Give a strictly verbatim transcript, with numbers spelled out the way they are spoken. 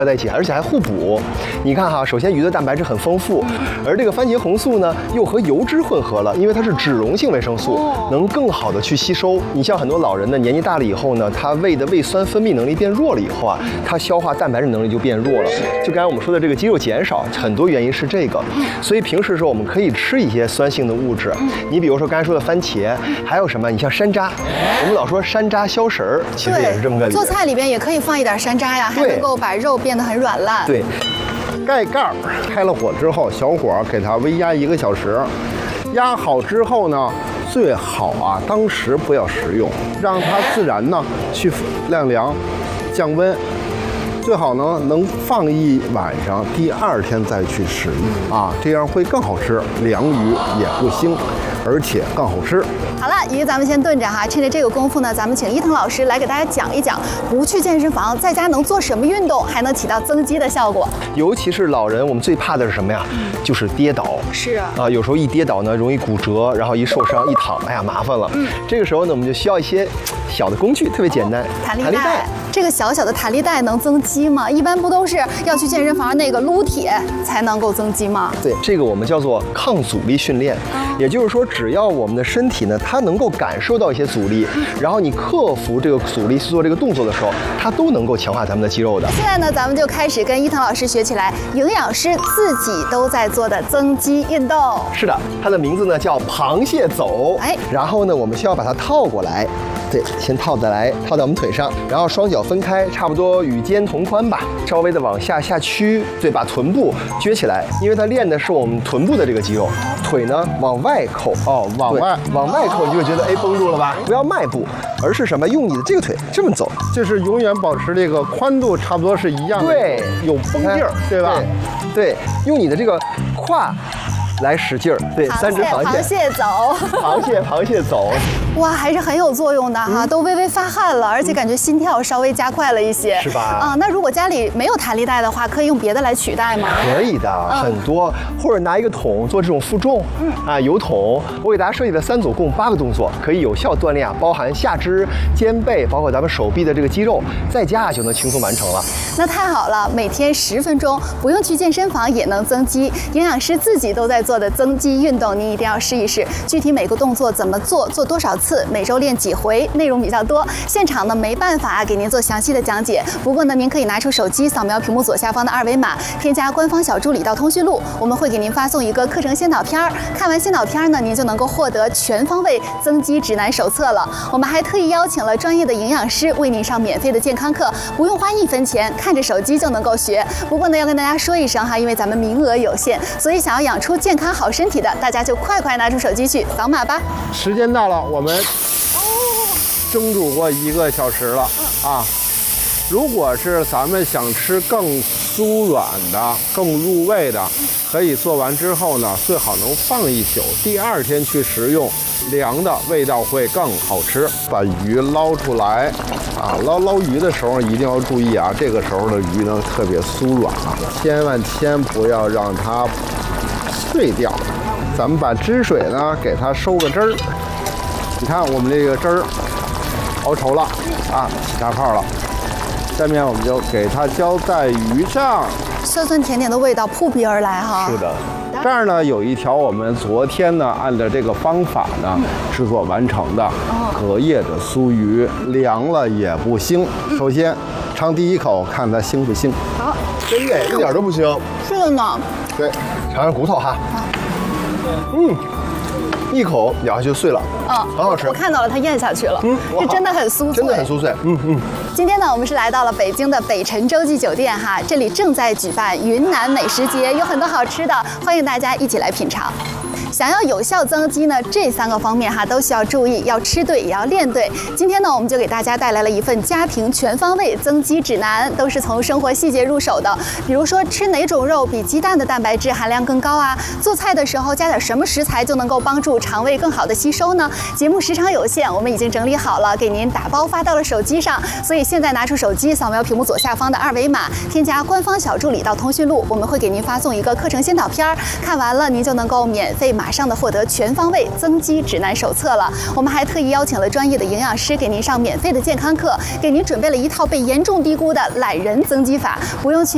在一起，而且还互补。你看哈，首先鱼的蛋白质很丰富，而这个番茄红素呢又和油脂混合了，因为它是脂溶性维生素，能更好的去吸收。你像很多老人呢，年纪大了以后呢，他胃的胃酸分泌能力变弱了以后啊，他消化蛋白质能力就变弱了。就刚才我们说的这个肌肉减少，很多原因是这个。所以平时的时候我们可以吃一些酸性的物质，你比如说刚才说的番茄，还有什么？你像山楂，我们老说山楂消食儿，其实也是这么个理由。 做菜里边也可以放一点山楂呀，还能够把肉变得很软烂。 对。 盖盖儿，开了火之后，小火给它微压一个小时。压好之后呢，最好啊，当时不要食用，让它自然呢去晾凉、降温。最好呢能放一晚上，第二天再去食用啊，这样会更好吃。凉鱼也不腥，而且更好吃。 好了，鱼咱们先炖着哈，趁着这个功夫呢，咱们请伊藤老师来给大家讲一讲，不去健身房，在家能做什么运动，还能起到增肌的效果。 尤其是老人，我们最怕的是什么呀？就是跌倒。 是啊， 啊，有时候一跌倒呢，容易骨折，然后一受伤一躺，哎呀，麻烦了。嗯，这个时候呢，我们就需要一些小的工具，特别简单， 弹力带。这个小小的弹力带能增肌吗？一般不都是要去健身房那个撸铁才能够增肌吗？ 对，这个我们叫做抗阻力训练，也就是说，只要我们的身体呢，它能够感受到一些阻力，然后你克服这个阻力去做这个动作的时候，它都能够强化咱们的肌肉的。 现在呢，咱们就开始跟伊藤老师学起来，营养师自己都在做的增肌运动。 是的，它的名字呢叫螃蟹走。哎，然后呢，我们需要把它套过来。对，先套在来，套在我们腿上，然后双脚分开，差不多与肩同宽吧，稍微的往下下屈，对，把臀部撅起来，因为它练的是我们臀部的这个肌肉。腿呢往外扣， 哦，往外往外扣，你就会觉得哎绷住了吧？不要迈步，而是什么？用你的这个腿这么走， 就是永远保持这个宽度差不多是一样的， 对， 有绷劲儿，对吧？ 对，对，用你的这个胯来使劲儿，对，三只螃蟹， 螃蟹走， 螃蟹螃蟹走。 哇，还是很有作用的哈，嗯、都微微发汗了，而且感觉心跳稍微加快了一些， 是吧？ 啊，那如果家里没有弹力带的话，可以用别的来取代吗？ 可以的，嗯、很多，或者拿一个桶做这种负重，嗯啊，油桶。我给大家设计了三组共八个动作，可以有效锻炼啊，包含下肢、肩背，包括咱们手臂的这个肌肉，在家就能轻松完成了。 那太好了，每天十分钟，不用去健身房也能增肌，营养师自己都在做的增肌运动，您一定要试一试。具体每个动作怎么做，做多少次，每周练几回，内容比较多，现场呢没办法给您做详细的讲解。不过呢，您可以拿出手机扫描屏幕左下方的二维码，添加官方小助理到通讯录，我们会给您发送一个课程先导片儿。看完先导片呢，您就能够获得全方位增肌指南手册了。我们还特意邀请了专业的营养师为您上免费的健康课，不用花一分钱，看着手机就能够学。不过呢，要跟大家说一声哈，因为咱们名额有限，所以想要养出健康好身体的，大家就快快拿出手机去扫码吧。 时间到了，我们蒸煮过一个小时了啊。如果是咱们想吃更酥软的、更入味的，可以做完之后呢，最好能放一宿，第二天去食用，凉的味道会更好吃。把鱼捞出来啊，捞捞鱼的时候一定要注意啊，这个时候的鱼呢特别酥软啊，千万千不要让它碎掉。咱们把汁水呢给它收个汁儿，你看我们这个汁儿熬稠了啊，起大泡了。下面我们就给它浇在鱼上， 酸酸甜甜的味道扑鼻而来哈。 是的， 这儿呢有一条我们昨天呢按照这个方法呢制作完成的隔夜的酥鱼，凉了也不腥。首先尝第一口，看它腥不腥。 好， 真的一点都不腥。 是的呢。 对，尝尝骨头哈。嗯。一口咬下去就碎了，嗯，很好吃。 我看到了，它咽下去了，嗯，是真的很酥脆， 真的很酥脆，嗯嗯。 今天呢，我们是来到了北京的北辰洲际酒店哈，这里正在举办云南美食节，有很多好吃的，欢迎大家一起来品尝。想要有效增肌呢，这三个方面哈都需要注意，要吃对，也要练对。今天呢，我们就给大家带来了一份家庭全方位增肌指南，都是从生活细节入手的。比如说吃哪种肉比鸡蛋的蛋白质含量更高啊？做菜的时候加点什么食材就能够帮助肠胃更好的吸收呢？节目时长有限，我们已经整理好了，给您打包发到了手机上。所以现在拿出手机，扫描屏幕左下方的二维码，添加官方小助理到通讯录，我们会给您发送一个课程先导片儿，看完了您就能够免费马上的获得全方位增肌指南手册了。我们还特意邀请了专业的营养师给您上免费的健康课，给您准备了一套被严重低估的懒人增肌法，不用去